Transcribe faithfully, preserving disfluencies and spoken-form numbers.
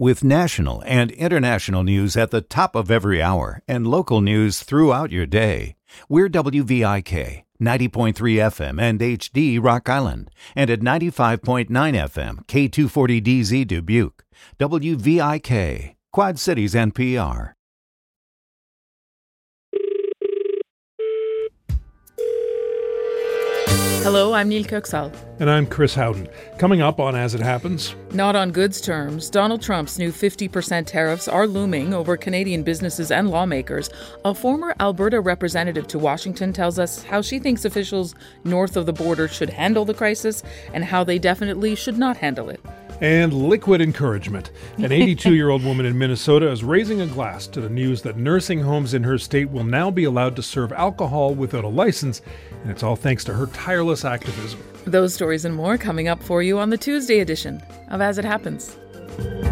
With national and international news at the top of every hour and local news throughout your day, we're W V I K, ninety point three F M and H D Rock Island, and at ninety-five point nine F M, K two forty D Z Dubuque. W V I K, Quad Cities N P R. Hello, I'm Neil Kirksall. And I'm Chris Howden. Coming up on As It Happens. Not on goods terms, Donald Trump's new fifty percent tariffs are looming over Canadian businesses and lawmakers. A former Alberta representative to Washington tells us how she thinks officials north of the border should handle the crisis and how they definitely should not handle it. And liquid encouragement. An eighty-two-year-old woman in Minnesota is raising a glass to the news that nursing homes in her state will now be allowed to serve alcohol without a license, and it's all thanks to her tireless activism. Those stories and more coming up for you on the Tuesday edition of As It Happens.